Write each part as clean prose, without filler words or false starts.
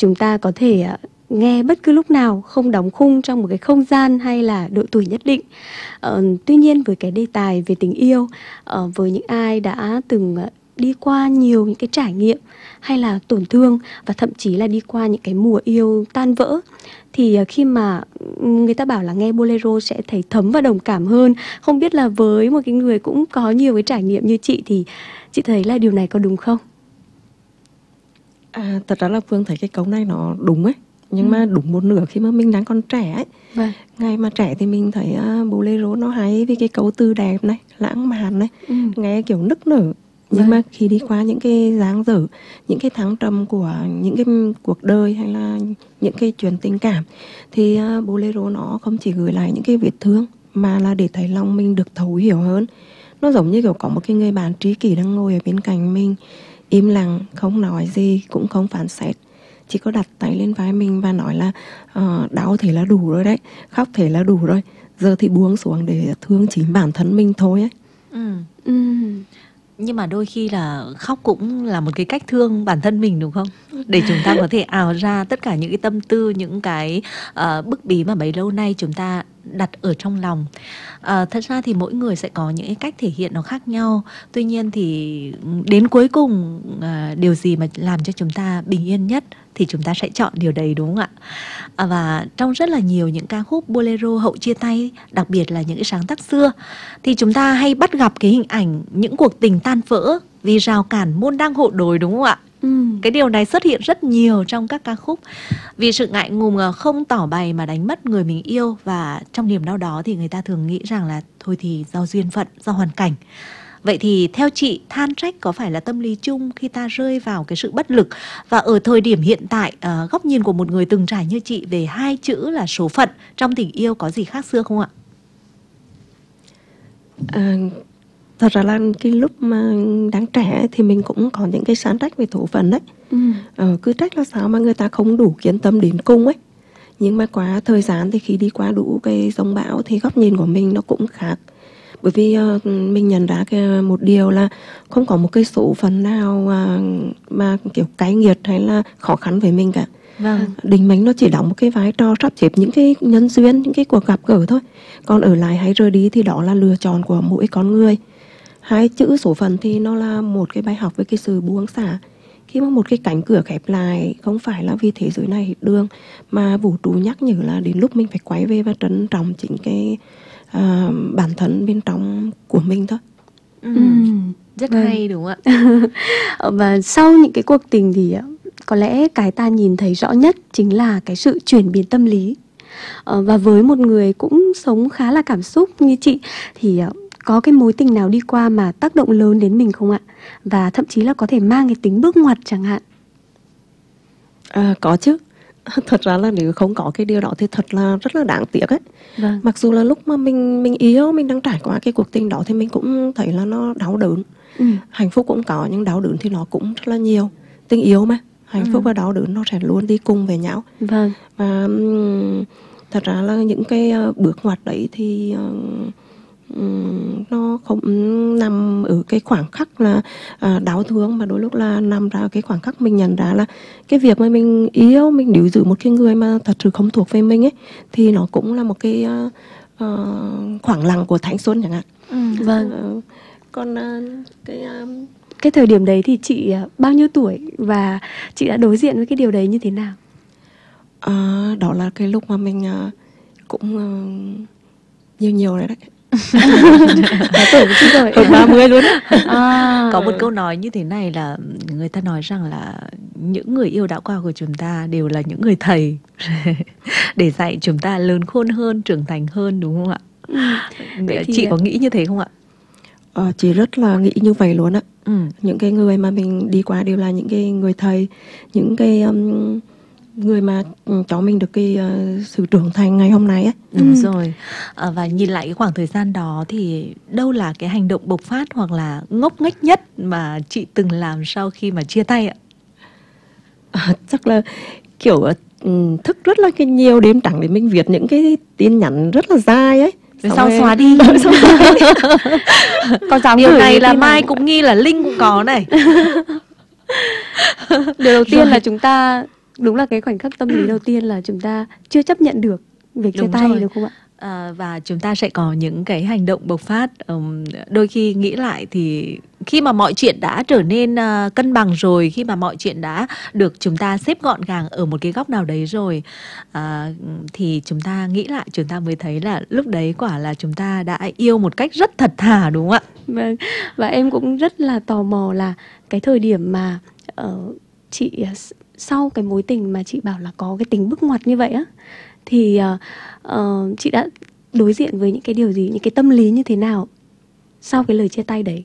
chúng ta có thể nghe bất cứ lúc nào, không đóng khung trong một cái không gian hay là độ tuổi nhất định. Tuy nhiên với cái đề tài về tình yêu, với những ai đã từng đi qua nhiều những cái trải nghiệm hay là tổn thương, và thậm chí là đi qua những cái mùa yêu tan vỡ, thì khi mà người ta bảo là nghe bolero sẽ thấy thấm và đồng cảm hơn. Không biết là với một cái người cũng có nhiều cái trải nghiệm như chị thì chị thấy là điều này có đúng không? Thật ra là Phương thấy cái câu này nó đúng ấy. Nhưng mà đúng một nửa khi mà mình đang còn trẻ ấy. Vâng. Ngày mà trẻ thì mình thấy bolero nó hay vì cái câu từ đẹp này, lãng mạn này, nghe kiểu nức nở. Nhưng mà khi đi qua những cái dáng dở, những cái thăng trầm của những cái cuộc đời hay là những cái chuyện tình cảm, thì bolero nó không chỉ gửi lại những cái vết thương mà là để thấy lòng mình được thấu hiểu hơn. Nó giống như kiểu có một cái người bạn tri kỷ đang ngồi ở bên cạnh mình, im lặng, không nói gì, cũng không phán xét, chỉ có đặt tay lên vai mình và nói là đau thế là đủ rồi đấy, khóc thế là đủ rồi, giờ thì buông xuống để thương chính bản thân mình thôi ấy. Nhưng mà đôi khi là khóc cũng là một cái cách thương bản thân mình, đúng không? Để chúng ta có thể ào ra tất cả những cái tâm tư, những cái bức bí mà bấy lâu nay chúng ta đặt ở trong lòng. Thật ra thì mỗi người sẽ có những cái cách thể hiện nó khác nhau. Tuy nhiên thì đến cuối cùng điều gì mà làm cho chúng ta bình yên nhất thì chúng ta sẽ chọn điều đấy, đúng không ạ? Và trong rất là nhiều những ca khúc bolero hậu chia tay, đặc biệt là những cái sáng tác xưa, thì chúng ta hay bắt gặp cái hình ảnh những cuộc tình tan vỡ vì rào cản môn đăng hộ đối, đúng không ạ? Cái điều này xuất hiện rất nhiều trong các ca khúc. Vì sự ngại ngùng không tỏ bày mà đánh mất người mình yêu, và trong niềm đau đó thì người ta thường nghĩ rằng là thôi thì do duyên phận, do hoàn cảnh. Vậy thì theo chị, than trách có phải là tâm lý chung khi ta rơi vào cái sự bất lực? Và ở thời điểm hiện tại, góc nhìn của một người từng trải như chị về hai chữ là số phận trong tình yêu có gì khác xưa không ạ? Thật ra là cái lúc mà đang trẻ thì mình cũng có những cái sán trách về số phận đấy. Cứ trách là sao mà người ta không đủ kiên tâm đến cùng ấy. Nhưng mà qua thời gian thì khi đi qua đủ cái dòng bão thì góc nhìn của mình nó cũng khác. Bởi vì mình nhận ra một điều là không có một cái số phận nào mà kiểu cay nghiệt hay là khó khăn với mình cả. Định mệnh nó chỉ đóng một cái vai trò sắp xếp những cái nhân duyên, những cái cuộc gặp gỡ thôi. Còn ở lại hay rời đi thì đó là lựa chọn của mỗi con người. Hai chữ số phận thì nó là một cái bài học với cái sự buông xả. Khi mà một cái cánh cửa khép lại, không phải là vì thế giới này hết đường, mà vũ trụ nhắc nhở là đến lúc mình phải quay về và trân trọng chính cái bản thân bên trong của mình thôi. Rất hay, đúng không ạ? Và sau những cái cuộc tình thì có lẽ cái ta nhìn thấy rõ nhất chính là cái sự chuyển biến tâm lý. Và với một người cũng sống khá là cảm xúc như chị thì có cái mối tình nào đi qua mà tác động lớn đến mình không ạ? Và thậm chí là có thể mang cái tính bước ngoặt chẳng hạn. Có chứ. Thật ra là nếu không có cái điều đó thì thật là rất là đáng tiếc ấy. Mặc dù là lúc mà mình yêu, mình đang trải qua cái cuộc tình đó thì mình cũng thấy là nó đau đớn. Hạnh phúc cũng có, nhưng đau đớn thì nó cũng rất là nhiều. Tình yêu mà, hạnh phúc và đau đớn nó sẽ luôn đi cùng với nhau. Và thật ra là những cái bước ngoặt đấy thì nó không nằm ở cái khoảng khắc là đau thương, mà đôi lúc là nằm ra cái khoảng khắc mình nhận ra là cái việc mà mình yêu, mình níu giữ một cái người mà thật sự không thuộc về mình ấy, thì nó cũng là một cái khoảng lặng của thanh xuân chẳng hạn. Còn cái thời điểm đấy thì chị bao nhiêu tuổi và chị đã đối diện với cái điều đấy như thế nào? Đó là cái lúc mà mình cũng nhiều đấy. Tuổi của chị rồi, ở 30 luôn á. Có một câu nói như thế này là người ta nói rằng là những người yêu đã qua của chúng ta đều là những người thầy để dạy chúng ta lớn khôn hơn, trưởng thành hơn, đúng không ạ? Chị có nghĩ như thế không ạ? Chị rất là nghĩ như vậy luôn á. Những cái người mà mình đi qua đều là những cái người thầy, những cái người mà cho mình được cái sự trưởng thành ngày hôm nay ấy. Đúng rồi. Và nhìn lại cái khoảng thời gian đó thì đâu là cái hành động bộc phát hoặc là ngốc nghếch nhất mà chị từng làm sau khi mà chia tay ạ? Chắc là kiểu thức rất là nhiều đêm trắng để mình viết những cái tin nhắn rất là dài ấy. Sau xóa đi. Điều này là Mai cũng nghi là Linh cũng có này. Điều đầu tiên là chúng ta Đúng là cái khoảnh khắc tâm lý đầu tiên là chúng ta chưa chấp nhận được việc chia Đúng tay, rồi. đúng không ạ? Và chúng ta sẽ có những cái hành động bộc phát. Đôi khi nghĩ lại thì khi mà mọi chuyện đã trở nên cân bằng rồi, khi mà mọi chuyện đã được chúng ta xếp gọn gàng ở một cái góc nào đấy rồi, thì chúng ta nghĩ lại, chúng ta mới thấy là lúc đấy quả là chúng ta đã yêu một cách rất thật thà, đúng không ạ? Vâng, và em cũng rất là tò mò là cái thời điểm mà chị sau cái mối tình mà chị bảo là có cái tính bước ngoặt như vậy á, thì chị đã đối diện với những cái điều gì, những cái tâm lý như thế nào sau cái lời chia tay đấy?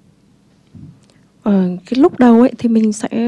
Cái lúc đầu ấy thì mình sẽ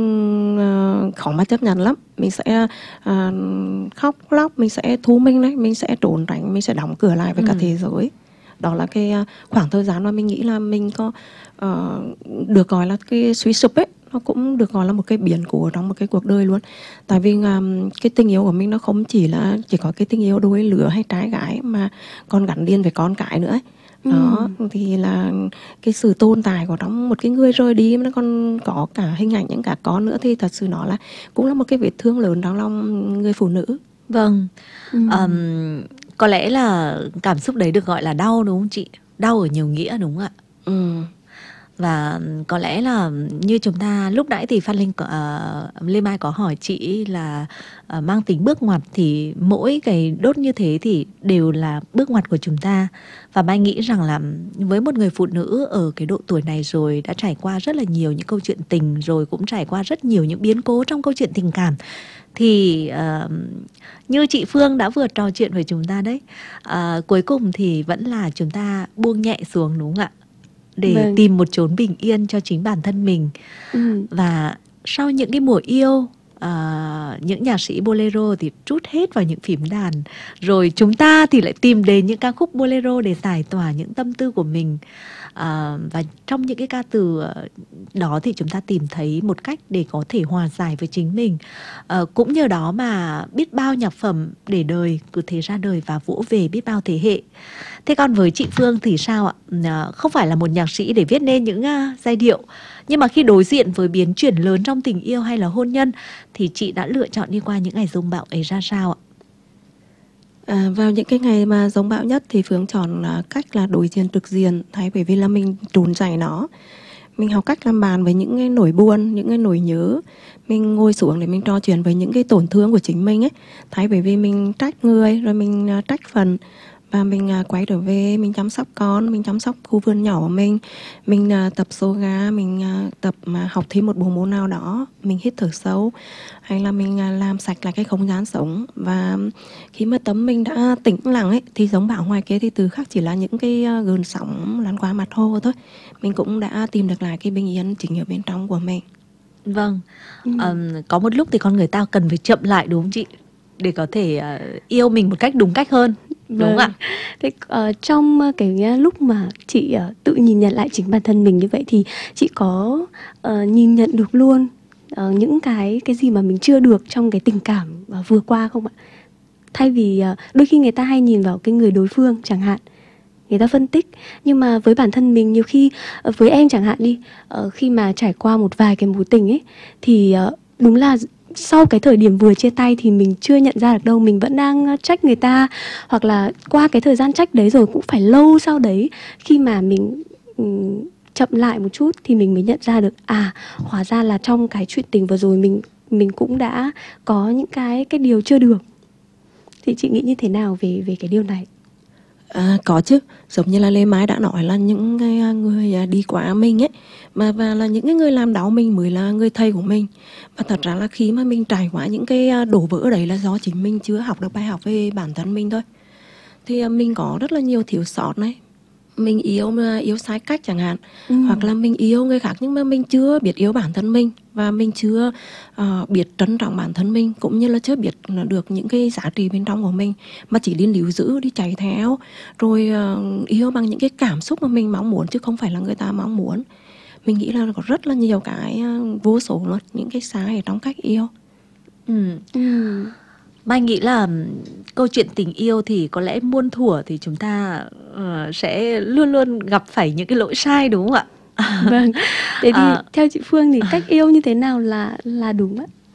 khó mà chấp nhận lắm. Mình sẽ khóc lóc, mình sẽ thu mình đấy, mình sẽ trốn tránh, mình sẽ đóng cửa lại với cả thế giới. Đó là cái khoảng thời gian mà mình nghĩ là mình có được gọi là cái suy sụp ấy. Nó cũng được gọi là một cái biến cố trong một cái cuộc đời luôn. Tại vì cái tình yêu của mình nó không chỉ có cái tình yêu đôi lứa hay trai gái, mà còn gắn liền với con cái nữa ấy. Đó thì là cái sự tồn tại của trong một cái người rời đi, nó còn có cả hình ảnh những cả con nữa, thì thật sự nó là cũng là một cái vết thương lớn trong lòng người phụ nữ. Vâng. Có lẽ là cảm xúc đấy được gọi là đau, đúng không chị? Đau ở nhiều nghĩa, đúng không ạ? Và có lẽ là như chúng ta lúc nãy thì Phan Linh Lê Mai có hỏi chị là mang tính bước ngoặt, thì mỗi cái đốt như thế thì đều là bước ngoặt của chúng ta. Và Mai nghĩ rằng là với một người phụ nữ ở cái độ tuổi này rồi, đã trải qua rất là nhiều những câu chuyện tình, rồi cũng trải qua rất nhiều những biến cố trong câu chuyện tình cảm, thì như chị Phương đã vừa trò chuyện với chúng ta đấy, cuối cùng thì vẫn là chúng ta buông nhẹ xuống, đúng không ạ? Để tìm một chốn bình yên cho chính bản thân mình. Và sau những cái mùa yêu, những nhạc sĩ bolero thì trút hết vào những phím đàn, rồi chúng ta thì lại tìm đến những ca khúc bolero để giải tỏa những tâm tư của mình. Và trong những cái ca từ đó thì chúng ta tìm thấy một cách để có thể hòa giải với chính mình. Cũng nhờ đó mà biết bao nhạc phẩm để đời cứ thế ra đời và vỗ về biết bao thế hệ. Thế còn với chị Phương thì sao ạ? Không phải là một nhạc sĩ để viết nên những giai điệu, nhưng mà khi đối diện với biến chuyển lớn trong tình yêu hay là hôn nhân, thì chị đã lựa chọn đi qua những ngày rông bão ấy ra sao ạ? Vào những cái ngày mà rông bão nhất thì Phương chọn cách là đối diện trực diện, thay bởi vì là mình trốn tránh nó. Mình học cách làm bạn với những cái nỗi buồn, những cái nỗi nhớ. Mình ngồi xuống để mình trò chuyện với những cái tổn thương của chính mình ấy. Thay bởi vì mình trách người, rồi mình trách phần. Và mình quay trở về, mình chăm sóc con, mình chăm sóc khu vườn nhỏ của mình tập yoga, mình tập học thêm một bộ môn nào đó, mình hít thở sâu, hay là mình làm sạch lại cái không gian sống. Và khi mà tâm mình đã tĩnh lặng ấy, thì giống bão ngoài kia thì từ khắc chỉ là những cái gợn sóng lăn qua mặt hồ thôi. Mình cũng đã tìm được lại cái bình yên chính ở bên trong của mình. Vâng. Có một lúc thì con người ta cần phải chậm lại, đúng không chị? Để có thể yêu mình một cách đúng cách hơn. Đúng không ạ? Thế trong cái lúc mà chị tự nhìn nhận lại chính bản thân mình như vậy, thì chị có nhìn nhận được luôn những cái gì mà mình chưa được trong cái tình cảm vừa qua không ạ? Thay vì đôi khi người ta hay nhìn vào cái người đối phương chẳng hạn, người ta phân tích, nhưng mà với bản thân mình, nhiều khi với em chẳng hạn đi, khi mà trải qua một vài cái mối tình ấy, thì đúng là sau cái thời điểm vừa chia tay thì mình chưa nhận ra được đâu, mình vẫn đang trách người ta, hoặc là qua cái thời gian trách đấy rồi cũng phải lâu sau đấy, khi mà mình chậm lại một chút thì mình mới nhận ra được hóa ra là trong cái chuyện tình vừa rồi mình cũng đã có những cái điều chưa được. Thì chị nghĩ như thế nào về cái điều này? Có chứ, giống như là Lê Mai đã nói là những cái người đi qua mình ấy, và là những cái người làm đau mình mới là người thầy của mình. Và thật ra là khi mà mình trải qua những cái đổ vỡ đấy là do chính mình chưa học được bài học về bản thân mình thôi. Thì mình có rất là nhiều thiếu sót này. Mình yêu sai cách chẳng hạn, hoặc là mình yêu người khác nhưng mà mình chưa biết yêu bản thân mình, và mình chưa biết trân trọng bản thân mình, cũng như là chưa biết được những cái giá trị bên trong của mình, mà chỉ đi níu giữ, đi chạy theo, rồi yêu bằng những cái cảm xúc mà mình mong muốn chứ không phải là người ta mong muốn. Mình nghĩ là có rất là nhiều cái vô số luôn, những cái sai ở trong cách yêu. Mai nghĩ là câu chuyện tình yêu thì có lẽ muôn thuở thì chúng ta sẽ luôn luôn gặp phải những cái lỗi sai, đúng không ạ? Vâng. Thế thì theo chị Phương thì cách yêu như thế nào là đúng ạ?